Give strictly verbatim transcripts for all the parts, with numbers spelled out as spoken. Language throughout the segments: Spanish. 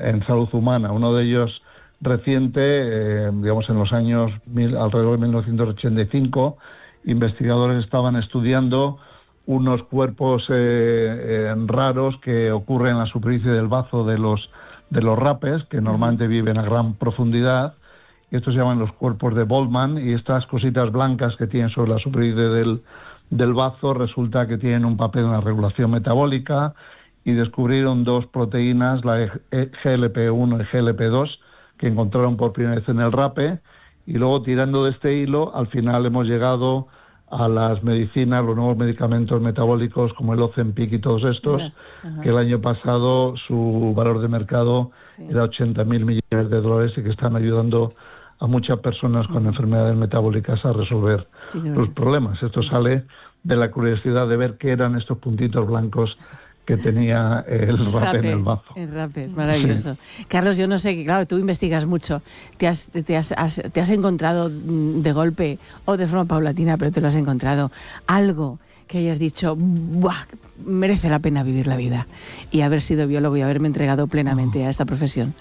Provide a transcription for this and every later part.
en salud humana. Uno de ellos reciente, eh, digamos en los años mil, alrededor de mil novecientos ochenta y cinco, investigadores estaban estudiando unos cuerpos eh, eh, raros que ocurren en la superficie del bazo de los, de los rapes, que normalmente viven a gran profundidad. Estos se llaman los cuerpos de Boltzmann, y estas cositas blancas que tienen sobre la superficie del, del bazo resulta que tienen un papel en la regulación metabólica, y descubrieron dos proteínas, la G L P uno y G L P dos, que encontraron por primera vez en el rape, y luego tirando de este hilo, al final hemos llegado a las medicinas, los nuevos medicamentos metabólicos como el Ozempic y todos estos, uh-huh. que el año pasado su valor de mercado sí. era ochenta mil millones de dólares y que están ayudando a muchas personas con enfermedades metabólicas a resolver sí, los problemas. Esto sale de la curiosidad de ver qué eran estos puntitos blancos que tenía el rape en el bazo. El rape, maravilloso. Sí. Carlos, yo no sé, que claro, tú investigas mucho. Te has, te, has, has, te has encontrado de golpe o de forma paulatina, pero te lo has encontrado. Algo que hayas dicho, ¡buah!, merece la pena vivir la vida. Y haber sido biólogo y haberme entregado plenamente a esta profesión.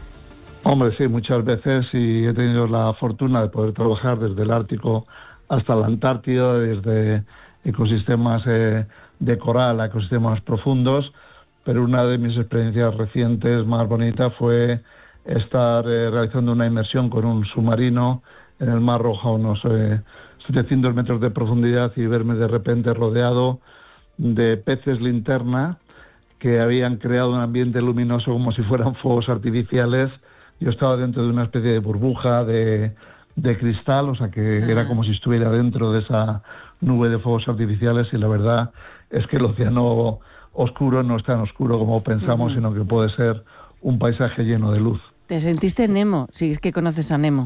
Hombre, sí, muchas veces, y he tenido la fortuna de poder trabajar desde el Ártico hasta la Antártida, desde ecosistemas eh, de coral a ecosistemas profundos, pero una de mis experiencias recientes más bonitas fue estar eh, realizando una inmersión con un submarino en el Mar Rojo a unos eh, setecientos metros de profundidad y verme de repente rodeado de peces linterna que habían creado un ambiente luminoso como si fueran fuegos artificiales. Yo estaba dentro de una especie de burbuja de, de cristal, o sea que era como si estuviera dentro de esa nube de fuegos artificiales, y la verdad es que el océano oscuro no es tan oscuro como pensamos, uh-huh. sino que puede ser un paisaje lleno de luz. ¿Te sentiste Nemo? Si es que conoces a Nemo.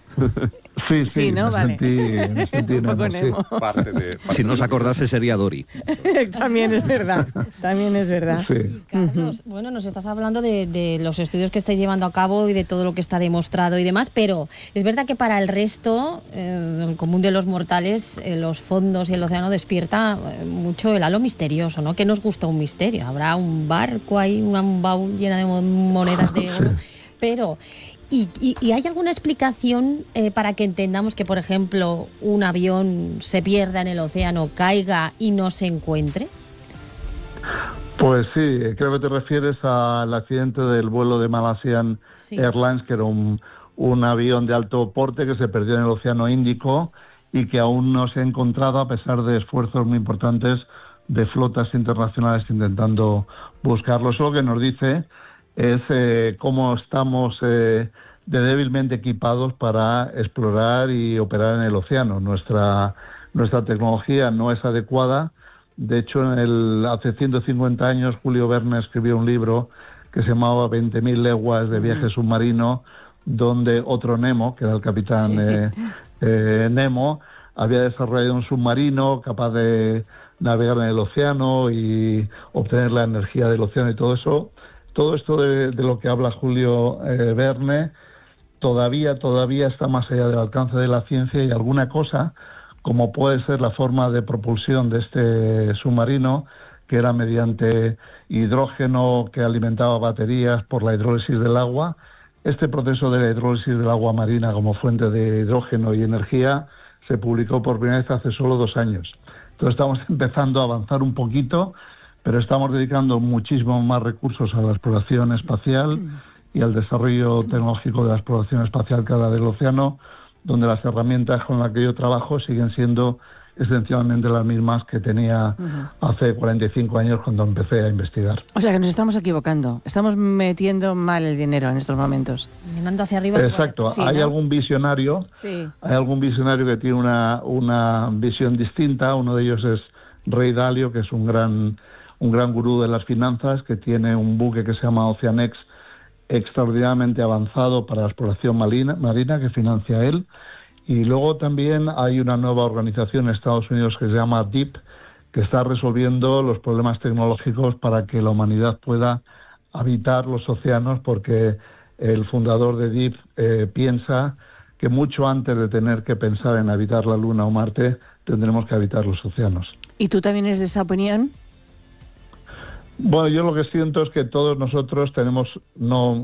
Sí, sí, sí, ¿no? me, Vale. sentí, me sentí un poco Nemo, Nemo. sí. Parte de, parte si no se acordase sería Dory. También es verdad, también es verdad. Sí. Carlos, bueno, nos estás hablando de, de los estudios que estáis llevando a cabo y de todo lo que está demostrado y demás, pero es verdad que para el resto, eh, el común de los mortales, eh, los fondos y el océano despierta eh, mucho el halo misterioso, ¿no? ¿Qué nos gusta un misterio? Habrá un barco ahí, una baúl llena de monedas de oro, pero... ¿Y, y, y hay alguna explicación eh, para que entendamos que, por ejemplo, un avión se pierda en el océano, caiga y no se encuentre? Pues sí, creo que te refieres al accidente del vuelo de Malaysian sí. Airlines, que era un, un avión de alto porte que se perdió en el Océano Índico y que aún no se ha encontrado a pesar de esfuerzos muy importantes de flotas internacionales intentando buscarlo. Eso lo que nos dice es eh, cómo estamos eh, de débilmente equipados para explorar y operar en el océano. Nuestra, nuestra tecnología no es adecuada. De hecho, en el, hace ciento cincuenta años, Julio Verne escribió un libro que se llamaba veinte mil leguas de viaje submarino, donde otro Nemo, que era el capitán sí. eh, eh, Nemo, había desarrollado un submarino capaz de navegar en el océano y obtener la energía del océano y todo eso. Todo esto de, de lo que habla Julio eh, Verne todavía, todavía está más allá del alcance de la ciencia, y alguna cosa, como puede ser la forma de propulsión de este submarino, que era mediante hidrógeno que alimentaba baterías por la hidrólisis del agua. Este proceso de la hidrólisis del agua marina como fuente de hidrógeno y energía se publicó por primera vez hace solo dos años. Entonces estamos empezando a avanzar un poquito, pero estamos dedicando muchísimo más recursos a la exploración espacial y al desarrollo tecnológico de la exploración espacial que a la del océano, donde las herramientas con las que yo trabajo siguen siendo esencialmente las mismas que tenía uh-huh. hace cuarenta y cinco años cuando empecé a investigar. O sea que nos estamos equivocando, estamos metiendo mal el dinero en estos momentos. Mirando hacia arriba. Exacto, sí, hay ¿no? algún visionario, sí. hay algún visionario que tiene una, una visión distinta. Uno de ellos es Ray Dalio, que es un gran... un gran gurú de las finanzas, que tiene un buque que se llama Oceanex extraordinariamente avanzado para la exploración marina, marina que financia él. Y luego también hay una nueva organización en Estados Unidos que se llama DEEP, que está resolviendo los problemas tecnológicos para que la humanidad pueda habitar los océanos, porque el fundador de DEEP eh, piensa que mucho antes de tener que pensar en habitar la Luna o Marte, tendremos que habitar los océanos. ¿Y tú también eres de esa opinión? Bueno, yo lo que siento es que todos nosotros tenemos, no